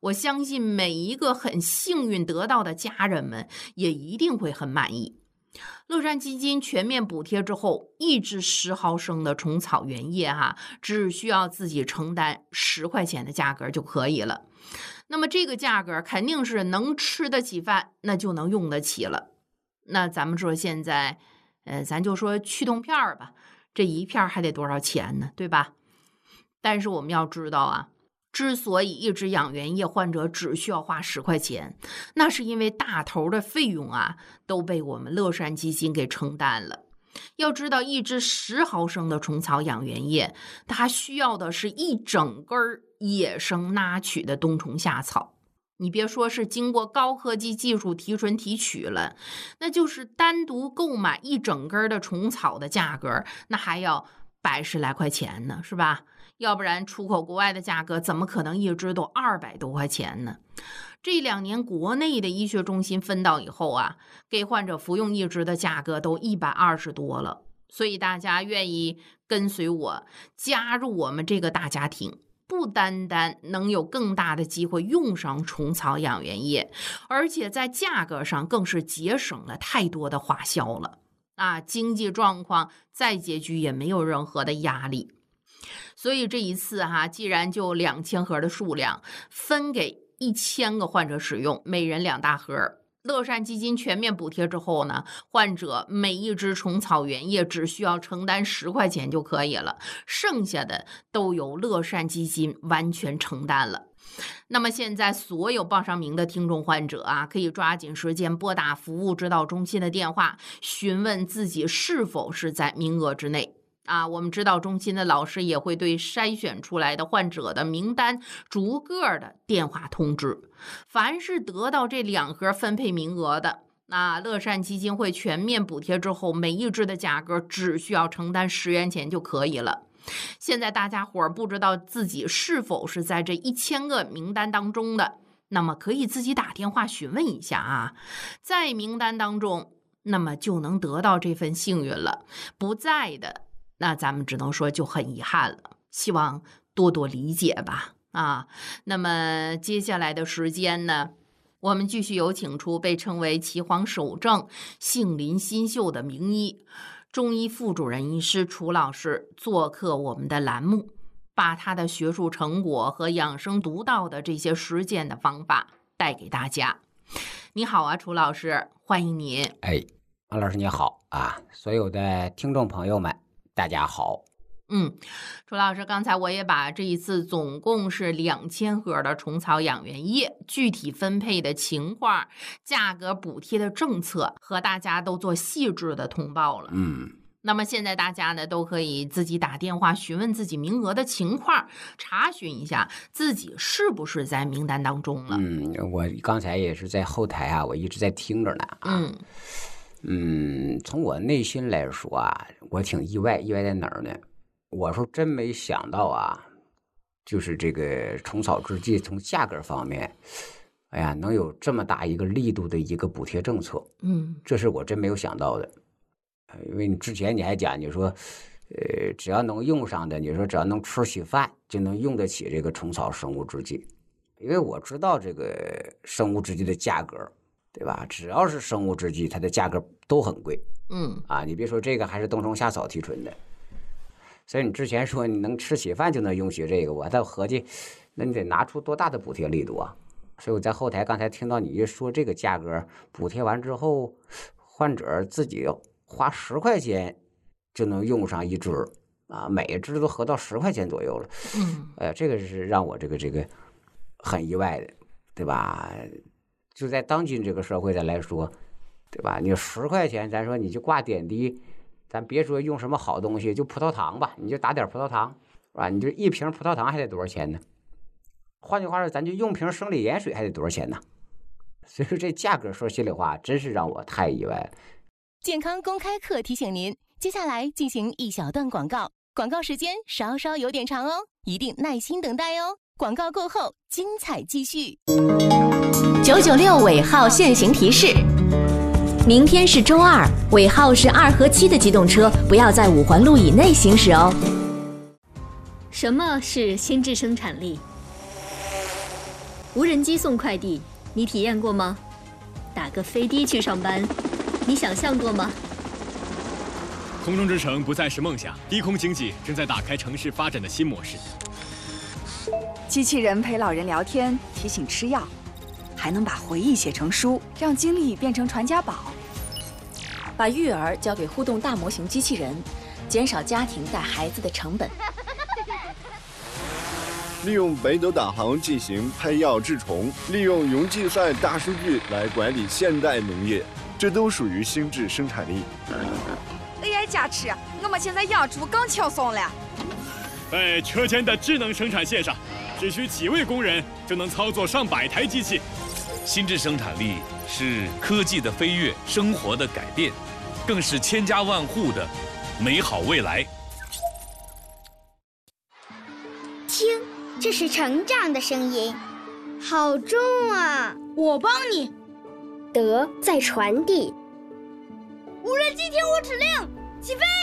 我相信每一个很幸运得到的家人们也一定会很满意。乐善基金全面补贴之后，1支10毫升的虫草原液只需要自己承担10块钱的价格就可以了。那么这个价格肯定是能吃得起饭，那就能用得起了。那咱们说现在咱就说驱动片吧，这一片还得多少钱呢，对吧？但是我们要知道之所以1支养元液患者只需要花10块钱，那是因为大头的费用都被我们乐善基金给承担了。要知道1支10毫升的虫草养元液，它需要的是一整根野生拿取的冬虫夏草。你别说是经过高科技技术提纯提取了，那就是单独购买一整根的虫草的价格，那还要110来块钱呢，是吧？要不然出口国外的价格怎么可能1支都200多块钱呢？这2年国内的医学中心分到以后给患者服用1支的价格都120多了。所以大家愿意跟随我加入我们这个大家庭，不单单能有更大的机会用上虫草养元液，而且在价格上更是节省了太多的花销了经济状况再拮据也没有任何的压力。所以这一次既然就2000盒的数量分给1000个患者使用，每人2大盒。乐善基金全面补贴之后呢，患者每1支虫草原液只需要承担10块钱就可以了，剩下的都由乐善基金完全承担了。那么现在所有报上名的听众患者可以抓紧时间拨打服务指导中心的电话，询问自己是否是在名额之内。我们指导中心的老师也会对筛选出来的患者的名单逐个的电话通知。凡是得到这2盒分配名额的，乐善基金会全面补贴之后，每1支的价格只需要承担10元钱就可以了。现在大家伙不知道自己是否是在这1000个名单当中的，那么可以自己打电话询问一下在名单当中，那么就能得到这份幸运了。不在的，那咱们只能说就很遗憾了，希望多多理解吧。那么接下来的时间呢，我们继续有请出被称为岐黄首正、杏林新秀的名医、中医副主任医师楚老师做客我们的栏目，把他的学术成果和养生独到的这些实践的方法带给大家。你好楚老师，欢迎您。 王老师你好所有的听众朋友们大家好。 楚老师，刚才我也把这一次总共是2000盒的虫草养元液具体分配的情况、价格补贴的政策和大家都做细致的通报了。那么现在大家呢都可以自己打电话询问自己名额的情况，查询一下自己是不是在名单当中了。 我刚才也是在后台我一直在听着呢从我内心来说我挺意外在哪儿呢？我说真没想到就是这个虫草制剂从价格方面能有这么大一个力度的一个补贴政策。这是我真没有想到的。因为你之前你还讲，你说只要能用上的，你说只要能吃起饭就能用得起这个虫草生物制剂。因为我知道这个生物制剂的价格，对吧？只要是生物制剂它的价格都很贵。你别说这个还是冬虫夏草提纯的。所以你之前说你能吃起饭就能用起这个，我在合计那你得拿出多大的补贴力度所以我在后台刚才听到你一说这个价格补贴完之后，患者自己花10块钱就能用上1支每一支都合到10块钱左右了。这个是让我这个很意外的，对吧？就在当今这个社会的来说，对吧？你10块钱咱说你就挂点滴，咱别说用什么好东西，就葡萄糖吧，你就打点葡萄糖是吧？你就1瓶葡萄糖还得多少钱呢？换句话说，咱就用瓶生理盐水还得多少钱呢？所以说这价格说心里话真是让我太意外了。 健康公开课提醒您，接下来进行一小段广告，广告时间稍稍有点长一定耐心等待广告过后精彩继续。 996尾号限行提示：明天是周二，尾号是2和7的机动车不要在5环路以内行驶什么是心智生产力？ 无人机送快递，你体验过吗？打个飞的去上班，你想象过吗？ 空中之城不再是梦想，低空经济正在打开城市发展的新模式。 机器人陪老人聊天，提醒吃药，还能把回忆写成书，让经历变成传家宝。 把育儿交给互动大模型机器人，减少家庭带孩子的成本。 利用北斗导航进行配药治虫，利用云计算大数据来管理现代农业，这都属于心智生产力。 AI 加持，我们现在养猪更轻松了。 在车间的智能生产线上，只需几位工人就能操作上百台机器。 心智生产力是科技的飞跃，生活的改变，更是千家万户的美好未来。 听，这是成长的声音，好重啊！ 我帮你。 德在传递。 无人机听我指令，起飞！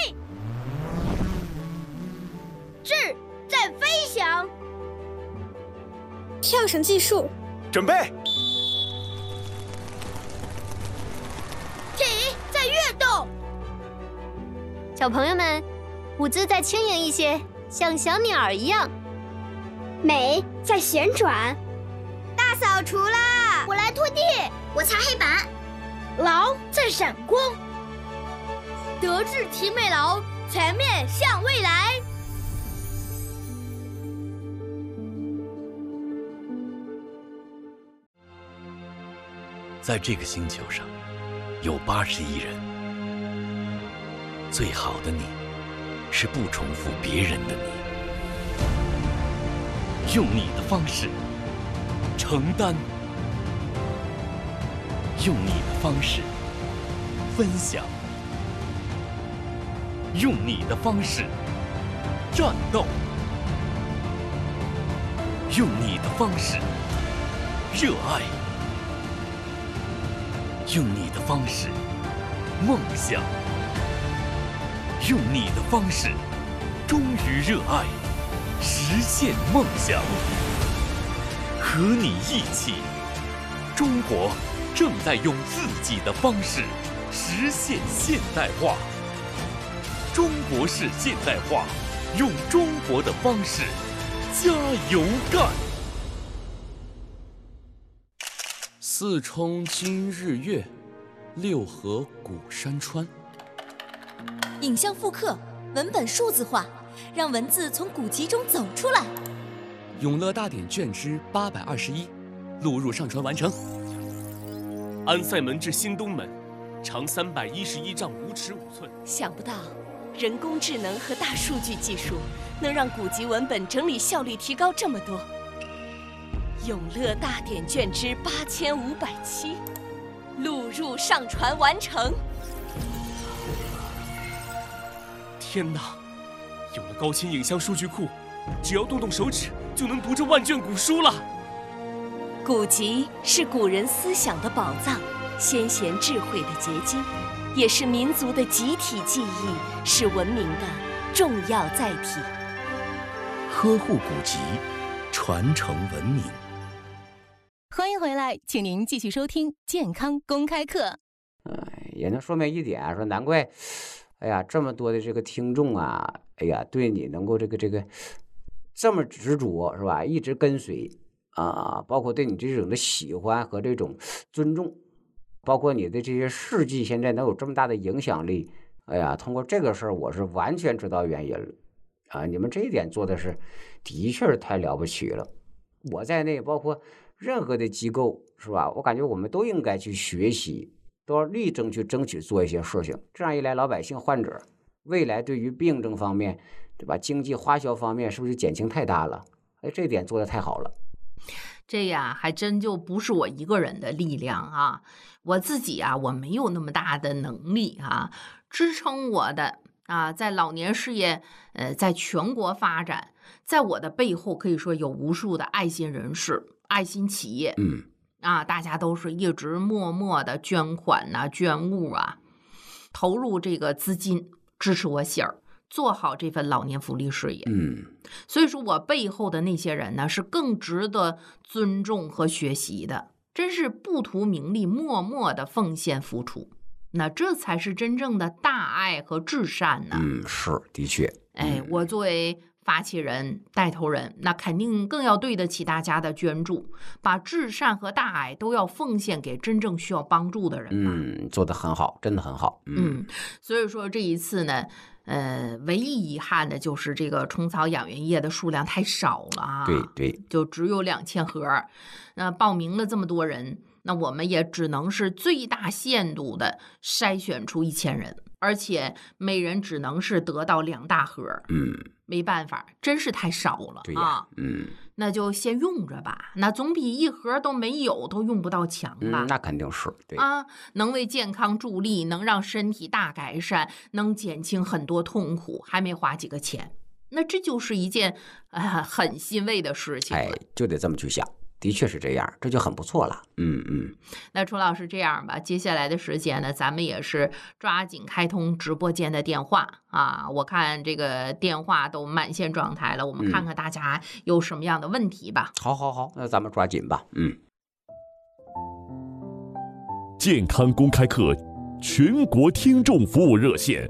智在飞翔。 跳绳技术， 准备。 体在跃动。 小朋友们，舞姿再轻盈一些，像小鸟一样。 美在旋转。 大扫除啦！ 我来拖地， 我擦黑板。劳在闪光。德智体美劳，全面向未来。 在这个星球上，有80亿人。最好的你，是不重复别人的你。用你的方式承担，用你的方式分享，用你的方式战斗，用你的方式热爱，用你的方式梦想，用你的方式忠于热爱，实现梦想。和你一起，中国正在用自己的方式实现现代化。中国式现代化，用中国的方式加油干。 四冲今日月，六合古山川。 影像复刻，文本数字化，让文字从古籍中走出来。 永乐大典卷之821，录入上传完成。 安塞门至新东门，长311丈5尺5寸。 想不到，人工智能和大数据技术能让古籍文本整理效率提高这么多。永乐大典卷之8507，录入上传完成。 天哪！有了高清影像数据库，只要动动手指就能读这万卷古书了。 古籍是古人思想的宝藏，先贤智慧的结晶，也是民族的集体记忆，是文明的重要载体。 呵护古籍，传承文明。 欢迎回来，请您继续收听健康公开课。 也能说明一点啊，说难怪，哎呀，这么多的这个听众啊，哎呀，对你能够这个这么执着是吧？一直跟随啊，包括对你这种的喜欢和这种尊重，包括你的这些事迹，现在能有这么大的影响力，哎呀，通过这个事儿，我是完全知道原因了啊！你们这一点做的是，的确是太了不起了。我在内，包括任何的机构是吧？我感觉我们都应该去学习，都要力争去争取做一些事情。这样一来，老百姓患者未来对于病症方面，对吧？经济花销方面是不是减轻太大了？哎，这点做得太好了。 这呀，还真就不是我一个人的力量啊！我自己啊，我没有那么大的能力啊，支撑我的啊，在老年事业在全国发展，在我的背后可以说有无数的爱心人士、爱心企业，大家都是一直默默的捐款啊、捐物啊，投入这个资金支持我喜儿， 做好这份老年福利事业。所以说我背后的那些人呢，是更值得尊重和学习的，真是不图名利，默默的奉献付出。那这才是真正的大爱和至善呢。 是，的确。 我作为发起人、带头人，那肯定更要对得起大家的捐助，把至善和大爱都要奉献给真正需要帮助的人。 做得很好，真的很好。 所以说这一次呢，唯一遗憾的就是这个虫草养源液的数量太少了啊。 对， 就只有2000盒。那报名了这么多人，那我们也只能是最大限度的筛选出1000人，而且每人只能是得到2大盒。没办法，真是太少了啊。那就先用着吧，那总比1盒都没有，都用不到强吧。 那肯定是对啊，能为健康助力，能让身体大改善，能减轻很多痛苦，还没花几个钱，那这就是一件很欣慰的事情。 就得这么去想。的确是这样，这就很不错了。 那楚老师，这样吧，接下来的时间呢，咱们也是抓紧开通直播间的电话啊！我看这个电话都满线状态了，我们看看大家有什么样的问题吧。 好，那咱们抓紧吧。 健康公开课全国听众服务热线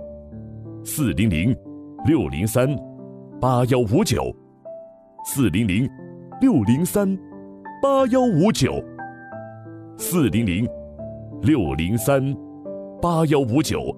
400-603-8159，400-603-8159。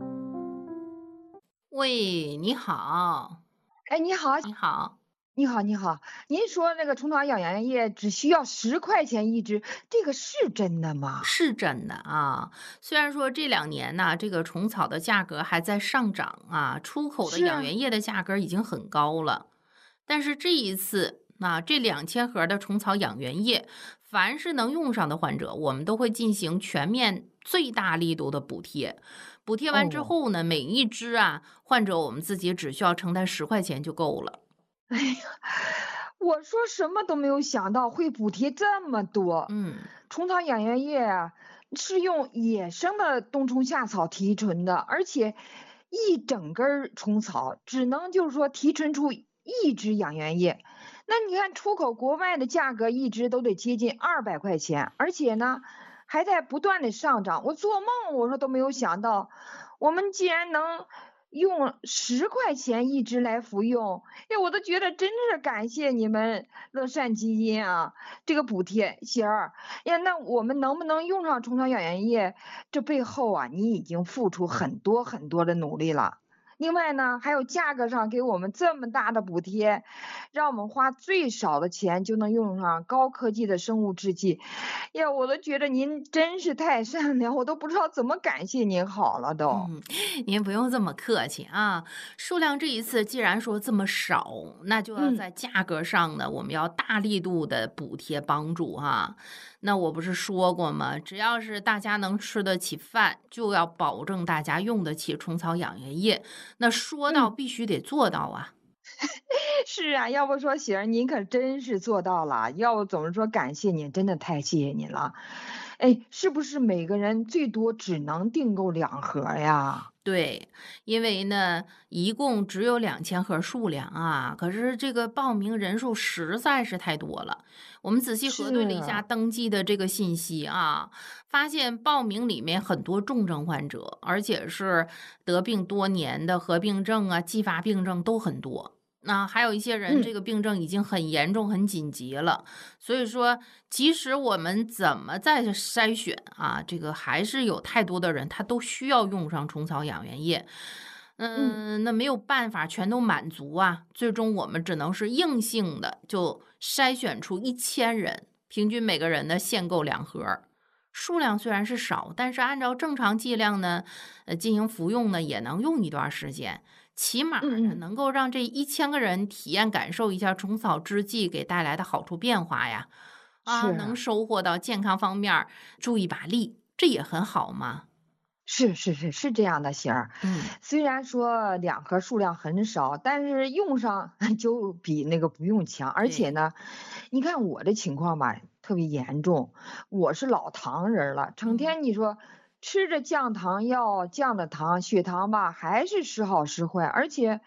喂，你好。 你好。你好，您说那个虫草养源液只需要10块钱1支，这个是真的吗？ 是真的啊。虽然说这2年呢，这个虫草的价格还在上涨啊，出口的养源液的价格已经很高了，但是这一次这2000盒的虫草养源液，凡是能用上的患者，我们都会进行全面最大力度的补贴。补贴完之后呢，每1支患者我们自己只需要承担10块钱就够了。 我说什么都没有想到会补贴这么多。虫草养源液是用野生的冬虫夏草提纯的，而且一整根虫草只能就是说提纯出1支养源液。那你看出口国外的价格1支都得接近200块钱，而且呢还在不断的上涨。我做梦我说都没有想到，我们竟然能用10块钱1支来服用，我都觉得真是感谢你们乐善基金啊，这个补贴。喜儿那我们能不能用上虫草养源液？这背后你已经付出很多很多的努力了。另外呢，还有价格上给我们这么大的补贴，让我们花最少的钱就能用上高科技的生物制剂。我都觉得您真是太善良，我都不知道怎么感谢您好了都。 您不用这么客气啊。数量这一次既然说这么少，那就要在价格上呢，我们要大力度的补贴帮助哈。那我不是说过吗？只要是大家能吃得起饭，就要保证大家用得起虫草养源液。那说到必须得做到啊。 是啊，要不说喜儿您可真是做到了，要不总是说感谢您，真的太谢谢您了。是不是每个人最多只能订购2盒呀？ 对，因为呢一共只有2000盒数量啊，可是这个报名人数实在是太多了。我们仔细核对了一下登记的这个信息发现报名里面很多重症患者，而且是得病多年的，合并症继发病症都很多。那还有一些人这个病症已经很严重很紧急了，所以说即使我们怎么在筛选这个还是有太多的人他都需要用上虫草养源液。那没有办法全都满足最终我们只能是硬性的就筛选出1000人，平均每个人呢限购2盒。数量虽然是少，但是按照正常剂量呢进行服用呢也能用一段时间，起码能够让这1000个人体验感受一下虫草制剂给带来的好处变化呀。能收获到健康方面助一把力，这也很好嘛。 是这样的，喜儿。虽然说2盒数量很少，但是用上就比那个不用强。而且呢，你看我的情况吧，特别严重，我是老糖人了，成天你说吃着降糖药降的糖，血糖吧还是时好时坏，而且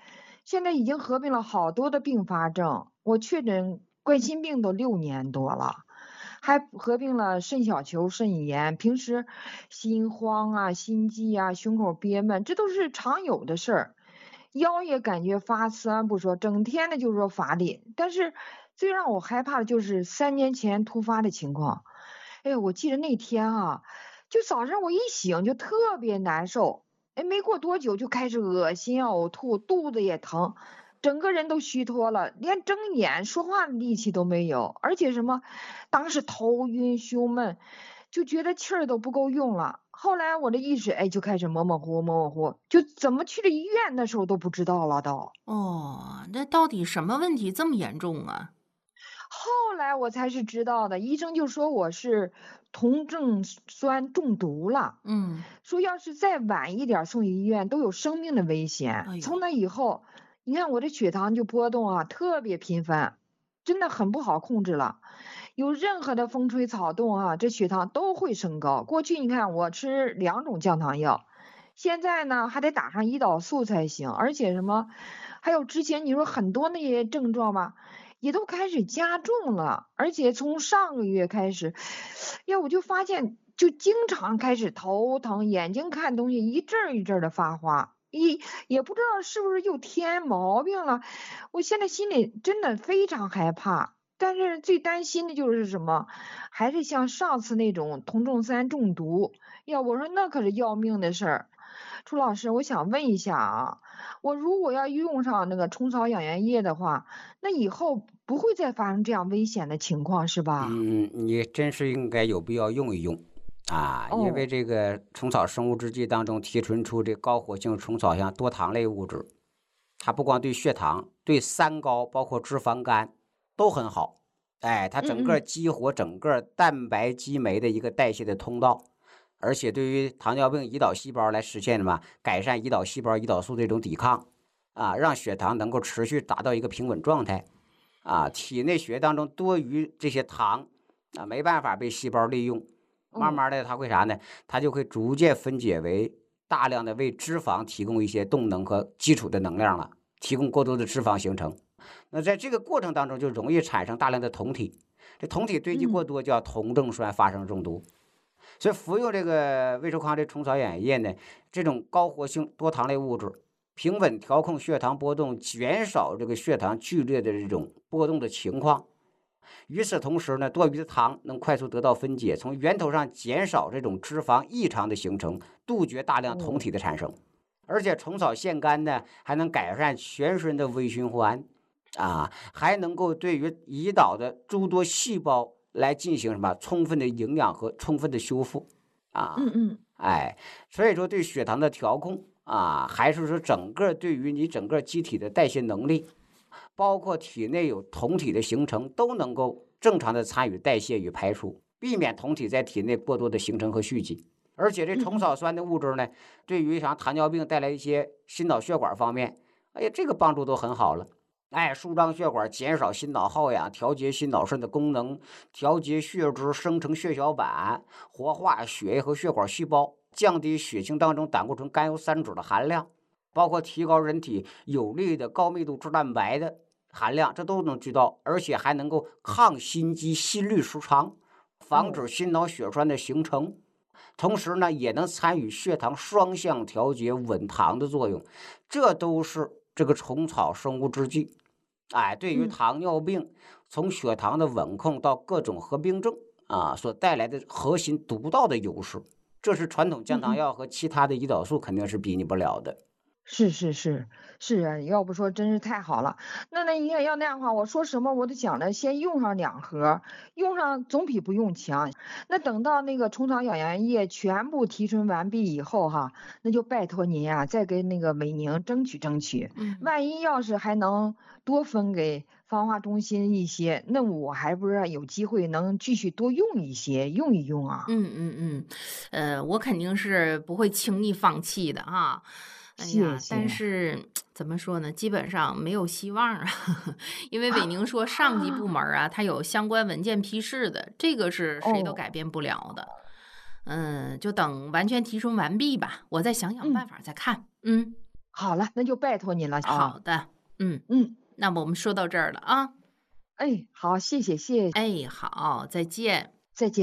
现在已经合并了好多的并发症，我确诊冠心病都6年多了，还合并了肾小球肾炎，平时心慌啊、心悸啊、胸口憋闷，这都是常有的事儿。腰也感觉发酸不说，整天的就说乏力。但是最让我害怕的就是3年前突发的情况。哎呦，我记得那天啊，就早上我一醒就特别难受，没过多久就开始恶心呕吐，肚子也疼，整个人都虚脱了，连睁眼说话的力气都没有，而且当时头晕胸闷，就觉得气儿都不够用了。后来我的意识就开始模模糊，就怎么去的医院那时候都不知道了都。 哦，那到底什么问题这么严重啊？ 后来我才是知道的，医生就说我是酮症酸中毒了，说要是再晚一点送医院都有生命的危险。从那以后，你看我的血糖就波动啊，特别频繁，真的很不好控制了。有任何的风吹草动啊，这血糖都会升高。过去你看我吃2种降糖药，现在呢还得打上胰岛素才行，而且还有之前你说很多那些症状吧，也都开始加重了，而且从上个月开始，我就发现就经常开始头疼，眼睛看东西一阵一阵的发花，也不知道是不是又添毛病了。我现在心里真的非常害怕，但是最担心的就是什么，还是像上次那种酮症酸中毒，我说那可是要命的事儿。朱老师，我想问一下啊，我如果要用上那个虫草养颜液的话，那以后不会再发生这样危险的情况是吧？ 你真是应该有必要用一用啊，因为这个虫草生物制剂当中提纯出这高活性虫草像多糖类物质，它不光对血糖，对三高包括脂肪肝都很好。它整个激活整个蛋白激酶的一个代谢的通道。而且对于糖尿病胰岛细胞来实现什么改善胰岛细胞胰岛素这种抵抗啊，让血糖能够持续达到一个平稳状态啊，体内血液当中多余这些糖啊没办法被细胞利用，慢慢的它会啥呢？它就会逐渐分解为大量的为脂肪提供一些动能和基础的能量了，提供过多的脂肪形成。那在这个过程当中就容易产生大量的酮体，这酮体堆积过多叫酮症酸发生中毒。所以服用这个胃寿康这虫草养颜液呢，这种高活性多糖类物质平稳调控血糖波动，减少这个血糖剧烈的这种波动的情况。与此同时呢，多余的糖能快速得到分解，从源头上减少这种脂肪异常的形成，杜绝大量酮体的产生。而且虫草腺苷呢，还能改善全身的微循环啊，还能够对于胰岛的诸多细胞来进行什么充分的营养和充分的修复啊，所以说对血糖的调控啊，还是说整个对于你整个机体的代谢能力，包括体内有酮体的形成，都能够正常的参与代谢与排出，避免酮体在体内过多的形成和蓄积。而且这虫草酸的物质呢，对于糖尿病带来一些心脑血管方面，这个帮助都很好了。舒张血管，减少心脑耗氧，调节心脑肾的功能，调节血脂，生成血小板，活化血液和血管细胞，降低血清当中胆固醇、甘油三酯的含量，包括提高人体有利的高密度脂蛋白的含量，这都能知道。而且还能够抗心肌心律失常，防止心脑血栓的形成。同时呢，也能参与血糖双向调节、稳糖的作用。这都是这个虫草生物制剂对于糖尿病从血糖的稳控到各种合并症所带来的核心独到的优势，这是传统降糖药和其他的胰岛素肯定是比拟不了的。 是啊，要不说真是太好了。那你看要那样的话，我说什么我都想着先用上2盒，用上总比不用强。那等到那个虫草养颜液全部提纯完毕以后哈，那就拜托您啊，再给那个美宁争取。万一要是还能多分给芳华中心一些，那我还不是有机会能继续多用一些，用一用啊。 我肯定是不会轻易放弃的啊。但是怎么说呢，基本上没有希望啊，因为伟宁说上级部门啊，它有相关文件批示的，这个是谁都改变不了的。就等完全提纯完毕吧，我再想想办法再看。 好了，那就拜托您了。 好的。 那么我们说到这儿了啊。 哎，好，谢谢。 哎，好，再见。 再见。